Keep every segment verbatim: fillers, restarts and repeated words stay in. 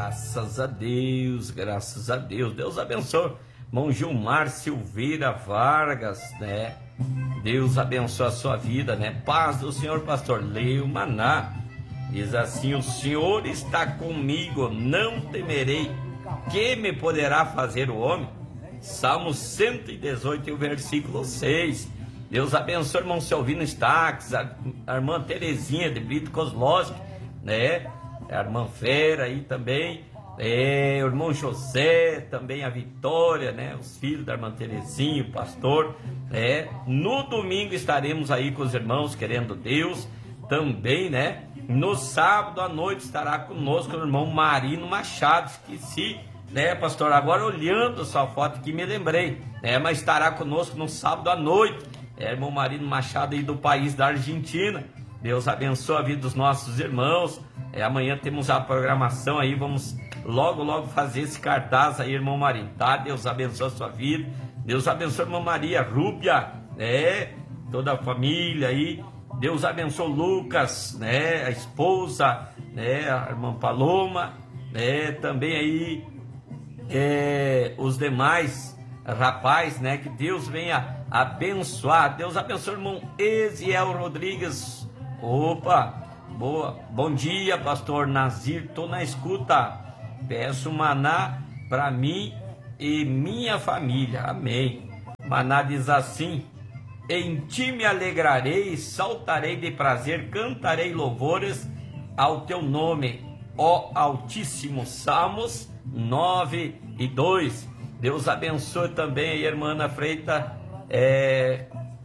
Graças a Deus, graças a Deus. Deus abençoe. Irmão Gilmar Silveira Vargas, né? Deus abençoe a sua vida, né? Paz do Senhor, pastor. Leio Maná. Diz assim: o Senhor está comigo, não temerei. Que me poderá fazer o homem? Salmo cento e dezoito, versículo seis. Deus abençoe, irmão Selvino Stax, a, a irmã Terezinha de Brito Kozlowski, né? A irmã Fera aí também, é, o irmão José, também a Vitória, né? Os filhos da irmã Terezinha, o pastor, né? No domingo estaremos aí com os irmãos, querendo Deus, também, né? No sábado à noite estará conosco o irmão Marino Machado, esqueci, né, pastor? Agora olhando sua foto aqui me lembrei, né? Mas estará conosco no sábado à noite, é, irmão Marino Machado aí do país da Argentina. Deus abençoe a vida dos nossos irmãos. É, amanhã temos a programação aí, vamos logo, logo fazer esse cartaz aí, irmão Marino, tá? Deus abençoe a sua vida. Deus abençoe a irmã Maria Rúbia, né? Toda a família aí. Deus abençoe o Lucas, né? A esposa, né? A irmã Paloma, né? Também aí é, os demais rapazes, né? Que Deus venha abençoar. Deus abençoe o irmão Eziel Rodrigues. Opa, boa, bom dia, pastor Nazir, tô na escuta, peço maná para mim e minha família, amém. Maná diz assim: em ti me alegrarei, saltarei de prazer, cantarei louvores ao teu nome, ó Altíssimo. Salmos nove e dois. Deus abençoe também a irmã Ana Freitas, é,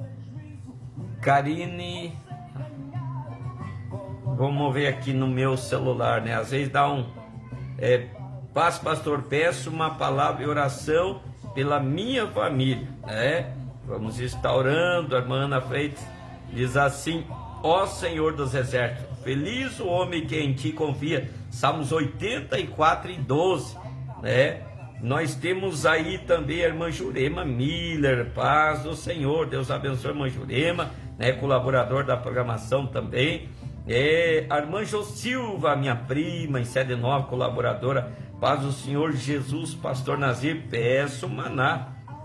Karine. Vamos ver aqui no meu celular, né? Às vezes dá um... É, paz, pastor, peço uma palavra e oração pela minha família, né? Vamos estar orando. A irmã Ana Freitas diz assim: ó Senhor dos exércitos, feliz o homem que em ti confia. Salmos oitenta e quatro e doze, né? Nós temos aí também a irmã Jurema Miller, paz do Senhor. Deus abençoe a irmã Jurema, né? Colaborador da programação também. É, a irmã Josilva, minha prima, em Sede Nova, colaboradora. Paz do Senhor Jesus, pastor Nazir, peço maná.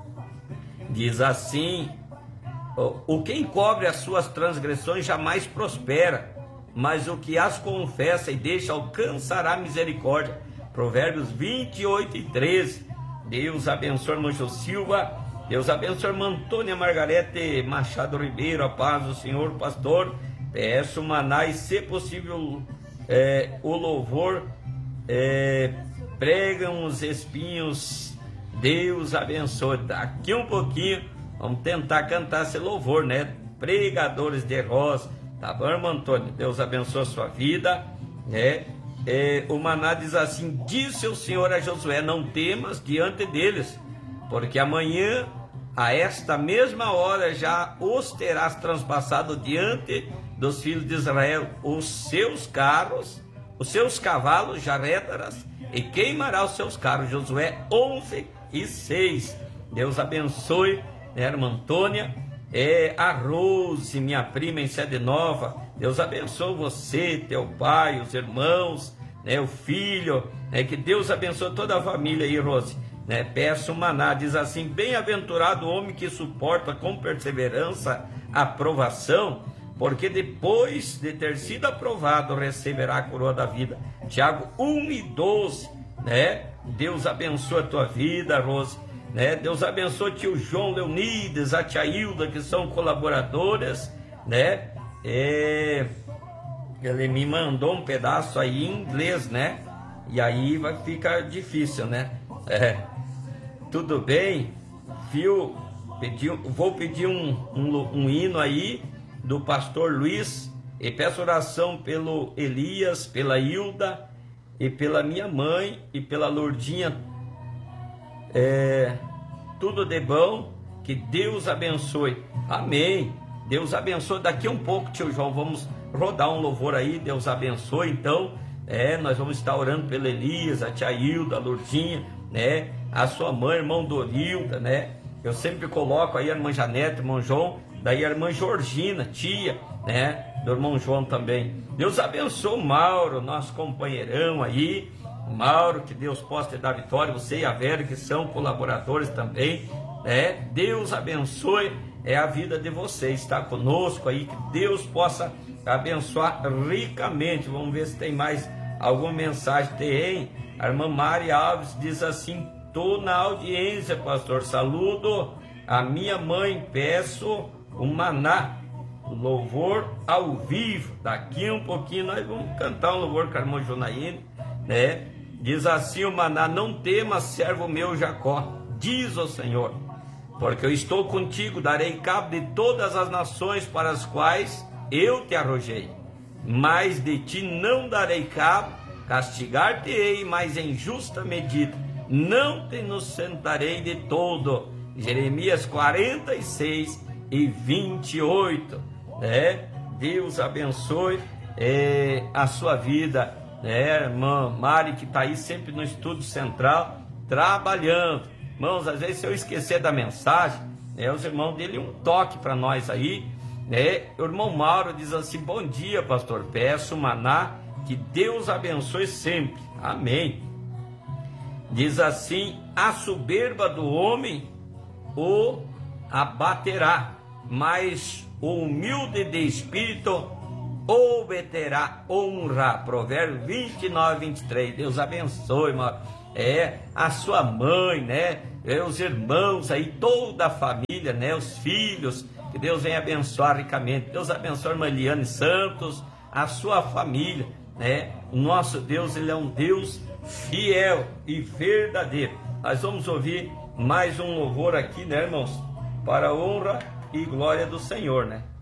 Diz assim: o que encobre as suas transgressões jamais prospera, mas o que as confessa e deixa alcançará misericórdia. Provérbios vinte e oito e treze. Deus abençoe a irmã Josilva. Deus abençoe a irmã Antônia Margarete Machado Ribeiro. A paz do Senhor, pastor. Peço maná e, se possível, é, o louvor, é, pregam os espinhos. Deus abençoe. Daqui um pouquinho vamos tentar cantar esse louvor, né? Pregadores de rosa, tá bom, irmão Antônio? Deus abençoe a sua vida, né? É, o maná diz assim: disse o Senhor a Josué, não temas diante deles, porque amanhã a esta mesma hora já os terás transpassado diante dos filhos de Israel, os seus carros, os seus cavalos jarretaras, e queimará os seus carros. Josué onze e seis. Deus abençoe, né, irmã Antônia, é, a Rose, minha prima em Sede Nova. Deus abençoe você, teu pai, os irmãos, né, o filho, né, que Deus abençoe toda a família aí, Rose, né? Peço maná, diz assim: bem-aventurado o homem que suporta com perseverança a provação, porque depois de ter sido aprovado receberá a coroa da vida. Tiago um e doze, né? Deus abençoe a tua vida, Rose, né? Deus abençoe o tio João Leonides, a tia Hilda, que são colaboradoras, né? É... Ele me mandou um pedaço aí em inglês, né? E aí vai ficar difícil, né? É. Tudo bem, viu? Pedi, vou pedir um, um, um hino aí do pastor Luiz, e peço oração pelo Elias, pela Hilda, e pela minha mãe, e pela Lourdinha. É, tudo de bom, que Deus abençoe. Amém. Deus abençoe. Daqui um pouco, tio João, vamos rodar um louvor aí. Deus abençoe. Então, é, nós vamos estar orando pelo Elias, a tia Hilda, a Lourdinha, né? A sua mãe, irmão Dorilda, né? Eu sempre coloco aí a irmã Janete, irmão João, daí a irmã Georgina, tia, né? Do irmão João também. Deus abençoe o Mauro, nosso companheirão aí, Mauro, que Deus possa te dar vitória, você e a Vera, que são colaboradores também, né? Deus abençoe é a vida de vocês, está conosco aí, que Deus possa abençoar ricamente. Vamos ver se tem mais alguma mensagem. Tem, a irmã Mari Alves diz assim: estou na audiência, pastor, saludo a minha mãe, peço um maná, louvor ao vivo. Daqui um pouquinho nós vamos cantar um louvor com a irmã Jonaíne, né? Diz assim o maná: não temas, servo meu Jacó, diz o Senhor, porque eu estou contigo, darei cabo de todas as nações para as quais eu te arrojei, mas de ti não darei cabo, castigar-te-ei, mas em justa medida, não te inocentarei de todo. Jeremias quarenta e seis e vinte e oito, né? Deus abençoe é, a sua vida, né, irmã Mari, que está aí sempre no Estúdio Central, trabalhando. Irmãos, às vezes se eu esquecer da mensagem, né, os irmãos dele um toque para nós aí, né? O irmão Mauro diz assim: bom dia, pastor, peço maná, que Deus abençoe sempre, amém. Diz assim: a soberba do homem o abaterá, mas o humilde de espírito obterá honra. Provérbios vinte e nove, vinte e três. Deus abençoe, Mauro. É, a sua mãe, né? É, os irmãos aí, toda a família, né? Os filhos, que Deus venha abençoar ricamente. Deus abençoe a irmã Eliane Santos, a sua família, né? O nosso Deus, ele é um Deus fiel e verdadeiro. Nós vamos ouvir mais um louvor aqui, né, irmãos? Para a honra e glória do Senhor, né?